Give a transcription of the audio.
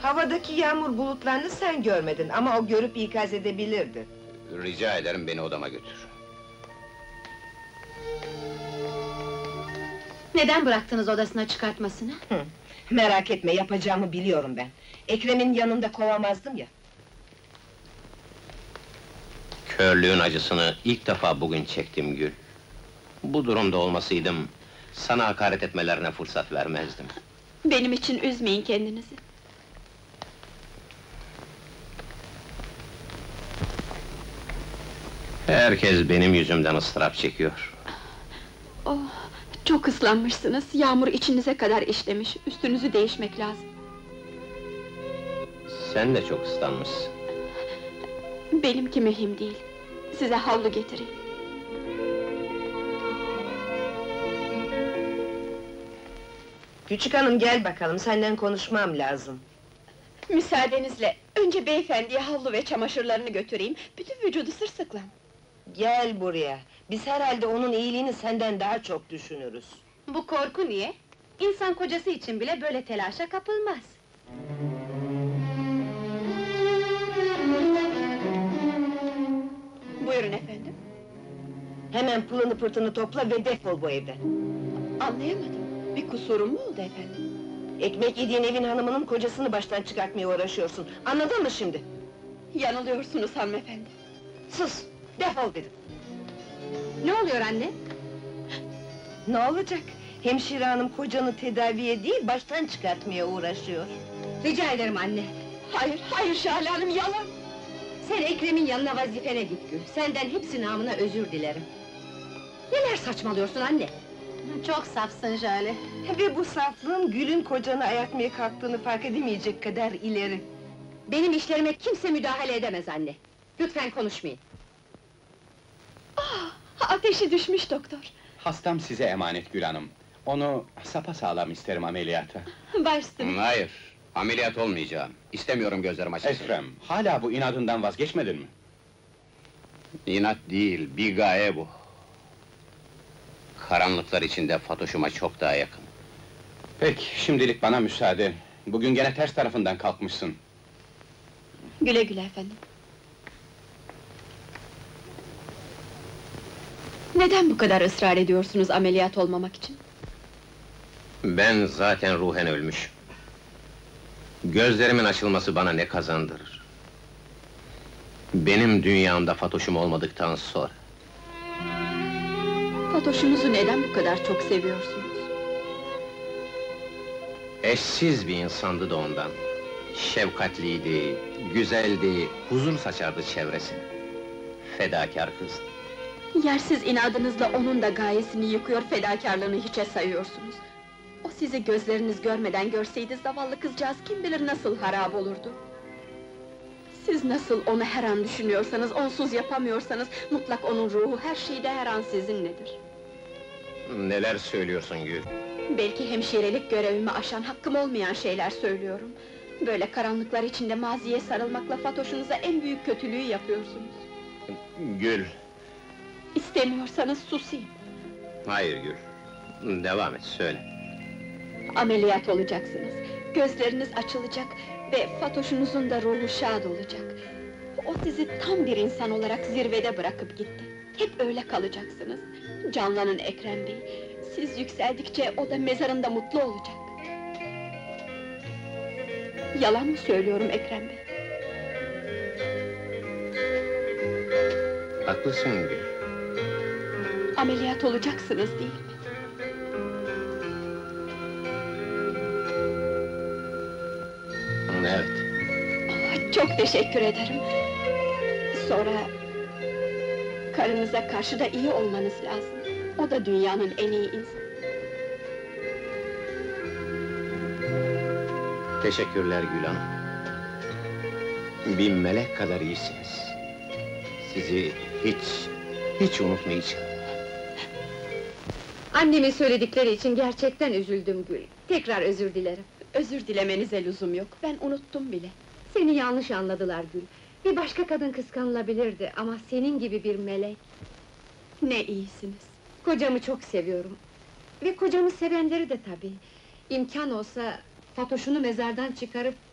Havadaki yağmur bulutlarını sen görmedin ama o görüp ikaz edebilirdi. Rica ederim, beni odama götür. Neden bıraktınız odasına çıkartmasını? Merak etme, yapacağımı biliyorum ben. Ekrem'in yanında kovamazdım ya. Körlüğün acısını ilk defa bugün çektim Gül. Bu durumda olmasaydım, sana hakaret etmelerine fırsat vermezdim. Benim için üzmeyin kendinizi. Herkes benim yüzümden ıstırap çekiyor. Oh, çok ıslanmışsınız, yağmur içinize kadar işlemiş, üstünüzü değişmek lazım. Sen de çok ıslanmışsın. Benimki mühim değil, size havlu getireyim. Küçük hanım gel bakalım, senden konuşmam lazım. Müsaadenizle, önce beyefendiye havlu ve çamaşırlarını götüreyim, bütün vücudu sırsıklam. Gel buraya, biz herhalde onun iyiliğini senden daha çok düşünürüz. Bu korku niye? İnsan kocası için bile böyle telaşa kapılmaz. Buyurun efendim. Hemen pılını pırtını topla ve defol bu evden. Anlayamadım, bir kusurum mu oldu efendim? Ekmek yediğin evin hanımının kocasını baştan çıkartmaya uğraşıyorsun. Anladın mı şimdi? Yanılıyorsunuz hanımefendi. Sus! Defol dedim! Ne oluyor anne? Ne olacak? Hemşire hanım kocanı tedaviye değil, baştan çıkartmaya uğraşıyor. Rica ederim anne. Hayır, hayır Şahla Hanım, yalan! Sen Ekrem'in yanına vazifene git Gül. Senden hepsi namına özür dilerim. Neler saçmalıyorsun anne? Çok safsın Jale. Ve bu saflığın Gül'ün kocanı ayartmaya kalktığını fark edemeyecek kadar ileri. Benim işlerime kimse müdahale edemez anne. Lütfen konuşmayın. Ateşi düşmüş doktor. Hastam size emanet Gül Hanım. Onu sapasağlam isterim ameliyata. Başsın. Hayır, ameliyat olmayacağım. İstemiyorum gözlerim açılsın. Ekrem, hala bu inadından vazgeçmedin mi? İnat değil, bir gaye bu. Karanlıklar içinde Fatoş'uma çok daha yakın. Peki, şimdilik bana müsaade. Bugün gene ters tarafından kalkmışsın. Güle güle efendim. Neden bu kadar ısrar ediyorsunuz ameliyat olmamak için? Ben zaten ruhen ölmüş. Gözlerimin açılması bana ne kazandırır? Benim dünyamda Fatoş'um olmadıktan sonra. Fatoş'unuzu neden bu kadar çok seviyorsunuz? Eşsiz bir insandı da ondan. Şefkatliydi, güzeldi, huzur saçardı çevresine. Fedakar kızdı. Yersiz inadınızla onun da gayesini yıkıyor, fedakarlığını hiçe sayıyorsunuz. O sizi gözleriniz görmeden görseydi zavallı kızcağız kim bilir nasıl harap olurdu. Siz nasıl onu her an düşünüyorsanız, onsuz yapamıyorsanız, mutlak onun ruhu her şeyde her an sizinledir. Neler söylüyorsun Gül? Belki hemşirelik görevimi aşan, hakkım olmayan şeyler söylüyorum. Böyle karanlıklar içinde maziye sarılmakla Fatoş'unuza en büyük kötülüğü yapıyorsunuz. Gül! İstemiyorsanız susayım. Hayır Gül, devam et, söyle. Ameliyat olacaksınız. Gözleriniz açılacak ve Fatoş'unuzun da ruhu şad olacak. O sizi tam bir insan olarak zirvede bırakıp gitti. Hep öyle kalacaksınız. Canlanın Ekrem Bey. Siz yükseldikçe o da mezarında mutlu olacak. Yalan mı söylüyorum Ekrem Bey? Haklısın Gül. Ameliyat olacaksınız değil mi? Evet. Çok teşekkür ederim. Sonra... karınıza karşı da iyi olmanız lazım. O da dünyanın en iyi insanı. Teşekkürler Gül Hanım. Bir melek kadar iyisiniz. Sizi hiç unutmayacağım. Annemin söyledikleri için gerçekten üzüldüm Gül. Tekrar özür dilerim. Özür dilemenize lüzum yok, ben unuttum bile. Seni yanlış anladılar Gül. Bir başka kadın kıskanılabilirdi ama senin gibi bir melek. Ne iyisiniz. Kocamı çok seviyorum. Ve kocamı sevenleri de tabii. İmkan olsa Fatoş'unu mezardan çıkarıp